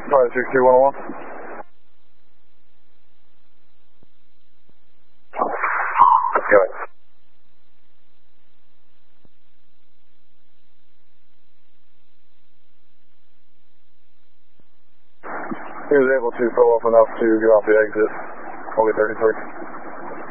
Sorry, 62101. Let's go. He was able to pull off enough to get off the exit. Only 33.